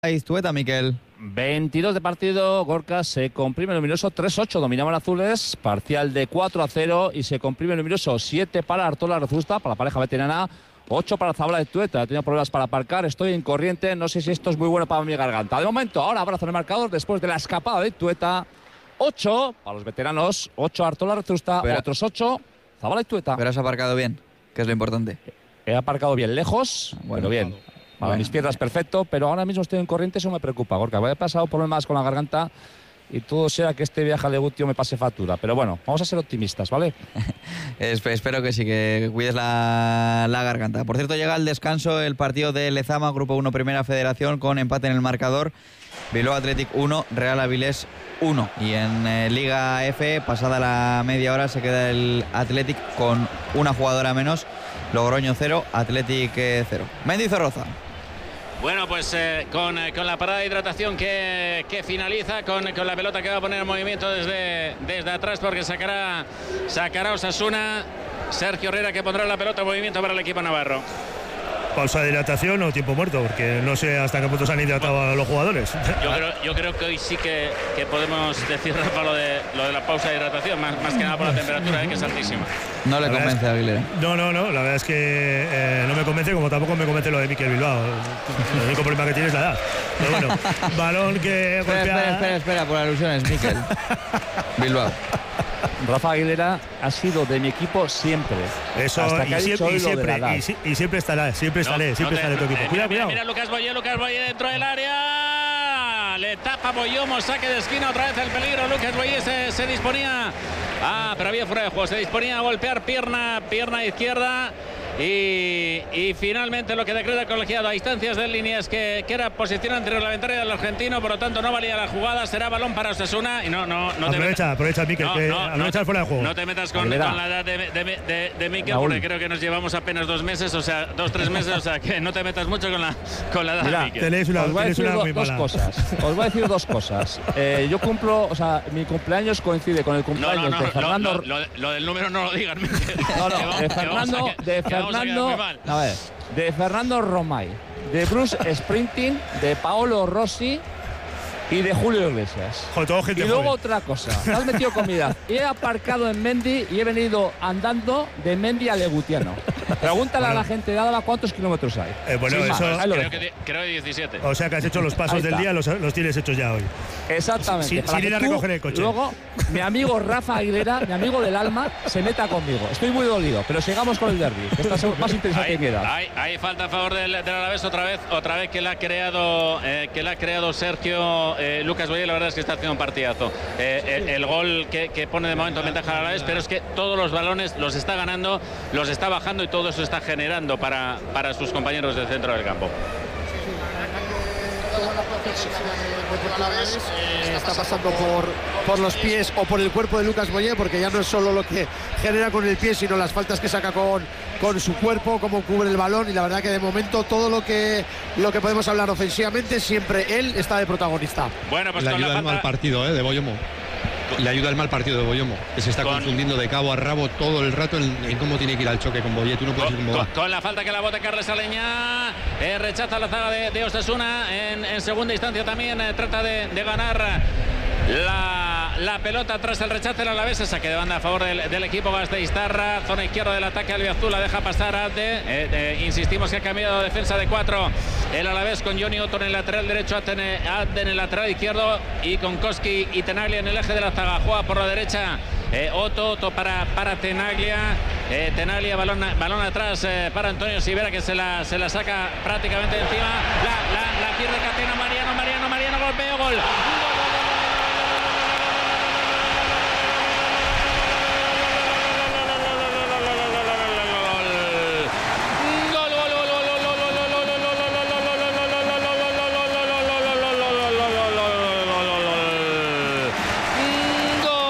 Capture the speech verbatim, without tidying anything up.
Iztueta, Miquel. veintidós de partido, Gorka se comprime luminoso tres ocho, dominaban azules, parcial de cuatro a cero y se comprime luminoso siete para Artola Rezusta, para la pareja veterana, ocho para Zabala de Iztueta. Tenía problemas para aparcar, estoy en corriente, no sé si esto es muy bueno para mi garganta. De momento, ahora abrazo en el marcador después de la escapada de Iztueta. ocho para los veteranos, ocho Artola Rezusta, Pero, otros ocho Zabala de Iztueta. Pero has aparcado bien, que es lo importante. He aparcado bien lejos, bueno, bien. Para bueno, mis piernas perfecto, pero ahora mismo estoy en corriente, eso me preocupa, porque he pasado problemas con la garganta y todo sea que este viaje a Legutio me pase factura. Pero bueno, vamos a ser optimistas, ¿vale? Espero que sí, que cuides la, la garganta. Por cierto, llega al descanso el partido de Lezama, Grupo uno, Primera Federación, con empate en el marcador. Bilbao Athletic uno, Real Avilés uno. Y en eh, Liga F, pasada la media hora, se queda el Athletic con una jugadora menos. Logroño cero, Athletic cero. Mendizorroza. Bueno, pues eh, con, eh, con la parada de hidratación que, que finaliza, con, con la pelota que va a poner en movimiento desde, desde atrás, porque sacará, sacará Osasuna. Sergio Herrera, que pondrá la pelota en movimiento para el equipo navarro. Pausa de hidratación o tiempo muerto, porque no sé hasta qué punto se han hidratado bueno, a los jugadores. Yo creo, yo creo que hoy sí que, que podemos decir, Rafa, lo de, lo de la pausa de hidratación, más, más que nada por la temperatura, eh, que es altísima. No le convence a Aguilera. No, no, no, la verdad es que eh, no me convence, como tampoco me convence lo de Miquel Bilbao. El único problema que tiene es la edad. Pero bueno, balón que espera, golpea... Espera, espera, espera, por alusiones, Miquel. Bilbao. Rafa Aguilera ha sido de mi equipo siempre. Eso, hasta que y, ha siempre, dicho y, siempre, la y, si, y siempre estará, siempre estaré, no, siempre no te, estaré tu equipo. Eh, Cuidado, mira, cuidado. Mira, Lucas Boye, Lucas Boye dentro del área. Le tapa Boyomo, saque de esquina, otra vez el peligro. Lucas Boye se, se disponía. Ah, pero había fuera de juego. Se disponía a golpear pierna, pierna izquierda. Y, y finalmente lo que decreta el colegiado a instancias de línea es que, que era posición antirreglamentaria del argentino, por lo tanto no valía la jugada, será balón para Osasuna y no, no, no aprovecha, te aprovecha Miquel, no, que no, aprovecha no, fuera de juego. No te metas con, con la edad de, de, de, de Miquel, porque creo que nos llevamos apenas dos meses, o sea, dos, tres meses, o sea, que no te metas mucho con la, con la edad Mira, de Miquel. Tenéis una, os voy a decir una do, muy dos mala. cosas. Os voy a decir dos cosas. Eh, yo cumplo, o sea, mi cumpleaños coincide con el cumpleaños no, no, no, de Fernando. Lo, lo, lo, lo del número no lo digan, Miquel. No, no, de Fernando, a, de Fernando, a ver, de Fernando Romay, de Bruce Springsteen, de Paolo Rossi y de Julio Iglesias. Joder, todo gente y luego joven. otra cosa, me has metido comida. He aparcado en Mendi y he venido andando de Mendi a Legutiano. Pregúntale bueno. a la gente de Álava cuántos kilómetros hay. Eh, bueno, sí, eso más, creo, que, creo que diecisiete. O sea que has hecho los pasos del día, los, los tienes hechos ya hoy. Exactamente. Sin, sin ir a recoger el coche. Luego, mi amigo Rafa Aguilera, mi amigo del alma, se meta conmigo. Estoy muy dolido, pero sigamos con el derbi, que está más interesante hay, que queda. Hay, hay falta a favor del, del Alavés otra vez, otra vez que la ha creado, eh, que la ha creado Sergio eh, Lucas Boye. La verdad es que está haciendo un partidazo. Eh, el, el gol que, que pone de momento en ventaja al Alavés, pero es que todos los balones los está ganando, los está bajando y todo eso está generando para, para sus compañeros del centro del campo. Eh, está pasando por, por los pies o por el cuerpo de Lucas Boye, porque ya no es solo lo que genera con el pie, sino las faltas que saca con, con su cuerpo, cómo cubre el balón, y la verdad que de momento todo lo que lo que podemos hablar ofensivamente, siempre él está de protagonista. Bueno, pues le con ayuda la el falta... mal partido eh, de Boyomo. Le ayuda el mal partido de Boyomo, que se está con... confundiendo de cabo a rabo todo el rato en, en cómo tiene que ir al choque con Boye. Tú no puedes con, ir como con, va. Con la falta que la bota Carles Aleñá, eh, rechaza la zaga de, de Osasuna. En, en segunda instancia también eh, trata de, de ganar la, la pelota tras el rechazo. El Alavés, saque de banda a favor del, del equipo gasteiztarra. Zona izquierda del ataque albiazul, la deja pasar a Ade. Eh, eh, insistimos que ha cambiado de defensa de cuatro el Alavés, con Johnny Otto en el lateral derecho, Ade en el lateral izquierdo y con Koski y Tenaglia en el eje de la zaga. Juega por la derecha eh, Otto, Otto para, para Tenaglia. Eh, Tenaglia, balón, balón atrás eh, para Antonio Sivera, que se la, se la saca prácticamente encima. La, la, la pierde Catena, Mariano, Mariano, Mariano, golpeo, gol.